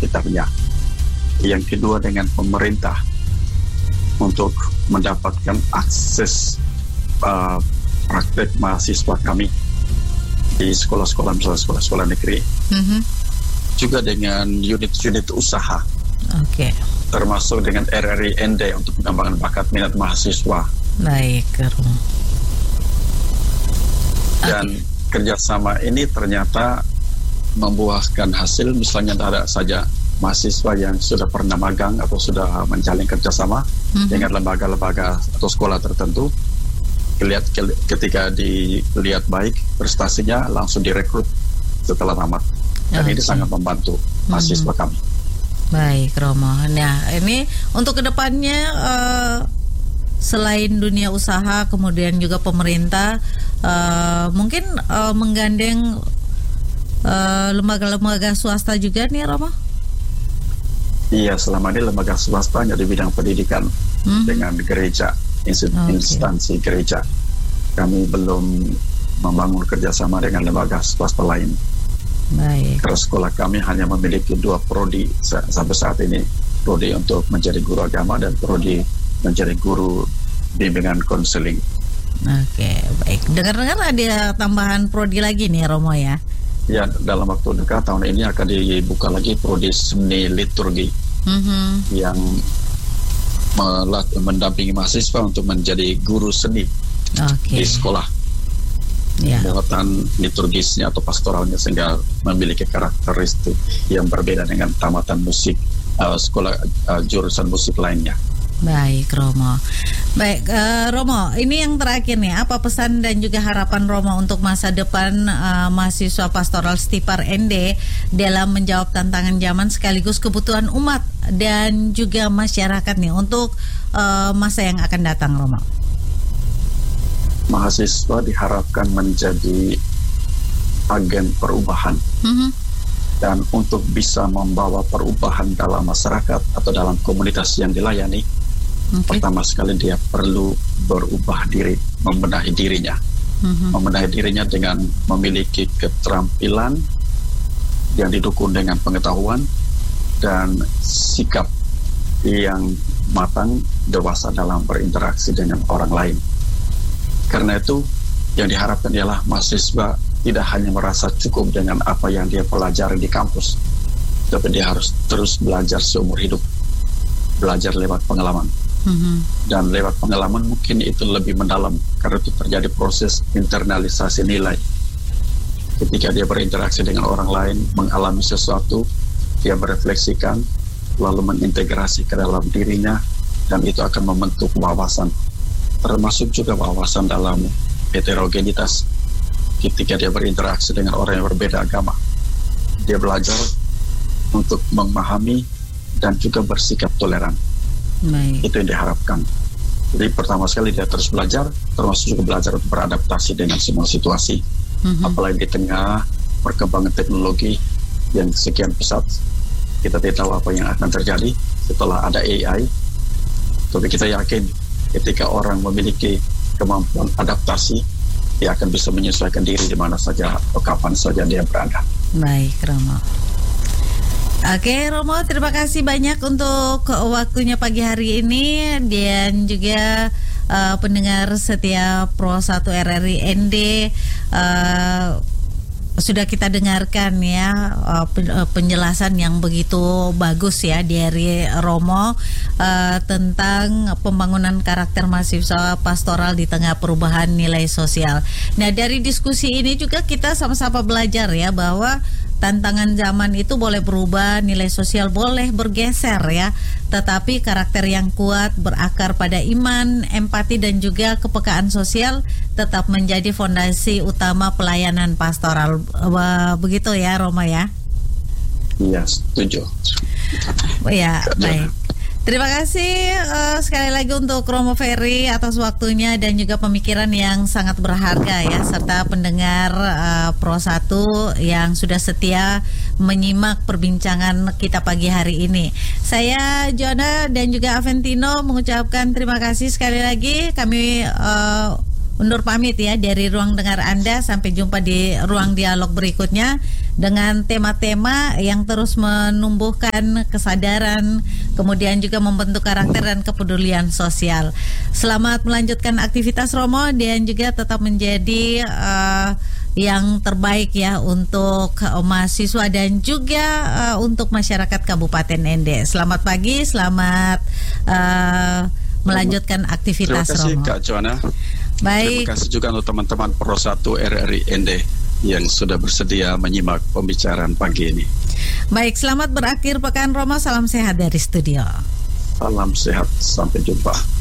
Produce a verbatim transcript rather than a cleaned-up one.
sekitarnya. Yang kedua dengan pemerintah untuk mendapatkan akses uh, praktek mahasiswa kami di sekolah-sekolah, misalnya sekolah-sekolah negeri. Mm-hmm. Juga dengan unit-unit usaha. Oke. Okay. Termasuk dengan R R I N D untuk pengembangan bakat minat mahasiswa. Baik, Romo. Dan okay. kerjasama ini ternyata membuahkan hasil. Misalnya ada saja mahasiswa yang sudah pernah magang atau sudah menjalin kerjasama mm-hmm. dengan lembaga-lembaga atau sekolah tertentu. Lihat ketika dilihat baik prestasinya langsung direkrut setelah tamat. Dan okay. ini sangat membantu mahasiswa mm-hmm. kami. Baik, Romo. Nah, ini untuk kedepannya uh, selain dunia usaha, kemudian juga pemerintah uh, mungkin uh, menggandeng uh, lembaga-lembaga swasta juga nih, Romo? Iya, selama ini lembaga swasta hanya di bidang pendidikan hmm. dengan gereja, inst- okay. instansi gereja. Kami belum membangun kerjasama dengan lembaga swasta lain. Baik. Karena sekolah kami hanya memiliki dua prodi sampai saat ini, prodi untuk menjadi guru agama dan prodi menjadi guru bimbingan konseling. Oke, baik. Dengar-dengar ada tambahan prodi lagi nih, Romo ya? Ya, dalam waktu dekat tahun ini akan dibuka lagi prodi seni liturgi mm-hmm. yang melat- mendampingi mahasiswa untuk menjadi guru seni okay. di sekolah. Yeah. Muatan liturgisnya atau pastoralnya sehingga memiliki karakteristik yang berbeda dengan tamatan musik uh, sekolah uh, jurusan musik lainnya. Baik, Romo. Baik, uh, Romo, ini yang terakhir nih, apa pesan dan juga harapan Romo untuk masa depan uh, mahasiswa pastoral Stipar N D dalam menjawab tantangan zaman sekaligus kebutuhan umat dan juga masyarakat nih untuk uh, masa yang akan datang, Romo? Mahasiswa diharapkan menjadi agen perubahan mm-hmm. dan untuk bisa membawa perubahan dalam masyarakat atau dalam komunitas yang dilayani, okay. pertama sekali dia perlu berubah diri, membenahi dirinya mm-hmm. membenahi dirinya dengan memiliki keterampilan yang didukung dengan pengetahuan dan sikap yang matang, dewasa dalam berinteraksi dengan orang lain. Karena itu yang diharapkan ialah mahasiswa tidak hanya merasa cukup dengan apa yang dia pelajari di kampus, tapi dia harus terus belajar seumur hidup, belajar lewat pengalaman. Mm-hmm. Dan lewat pengalaman mungkin itu lebih mendalam, karena itu terjadi proses internalisasi nilai. Ketika dia berinteraksi dengan orang lain, mengalami sesuatu, dia merefleksikan, lalu mengintegrasi ke dalam dirinya, dan itu akan membentuk wawasan. Termasuk juga wawasan dalam heterogenitas. Ketika dia berinteraksi dengan orang yang berbeda agama, dia belajar untuk memahami dan juga bersikap toleran. Baik. Itu yang diharapkan. Jadi pertama sekali dia terus belajar, termasuk juga belajar untuk beradaptasi dengan semua situasi. Mm-hmm. Apalagi di tengah perkembangan teknologi yang sekian pesat, kita tidak tahu apa yang akan terjadi setelah ada A I. Tapi kita yakin ketika orang memiliki kemampuan adaptasi, dia akan bisa menyesuaikan diri di mana saja atau kapan saja dia berada. Baik, Romo. Oke, Romo, terima kasih banyak untuk waktunya pagi hari ini dan juga uh, pendengar setia Pro satu R R I N D. Uh, Sudah kita dengarkan ya penjelasan yang begitu bagus ya dari Romo uh, tentang pembangunan karakter mahasiswa pastoral di tengah perubahan nilai sosial. Nah, dari diskusi ini juga kita sama-sama belajar ya bahwa tantangan zaman itu boleh berubah, nilai sosial boleh bergeser ya, tetapi karakter yang kuat berakar pada iman, empati dan juga kepekaan sosial tetap menjadi fondasi utama pelayanan pastoral. Begitu ya, Romo ya? Iya, setuju. Ya, baik. Terima kasih uh, sekali lagi untuk Romo Ferry atas waktunya dan juga pemikiran yang sangat berharga ya, serta pendengar uh, Pro satu yang sudah setia menyimak perbincangan kita pagi hari ini. Saya Joanna dan juga Aventino mengucapkan terima kasih sekali lagi. Kami uh, undur pamit ya dari ruang dengar Anda. Sampai jumpa di ruang dialog berikutnya dengan tema-tema yang terus menumbuhkan kesadaran, kemudian juga membentuk karakter dan kepedulian sosial. Selamat melanjutkan aktivitas Romo, dan juga tetap menjadi uh, yang terbaik ya untuk mahasiswa dan juga uh, untuk masyarakat Kabupaten Ende. Selamat pagi, selamat uh, melanjutkan aktivitas Romo. Terima kasih Kak Joanna. Baik. Terima kasih juga untuk teman-teman Pro satu R R I Ende yang sudah bersedia menyimak pembicaraan pagi ini. Baik, selamat berakhir pekan Romo. Salam sehat dari studio. Salam sehat, sampai jumpa.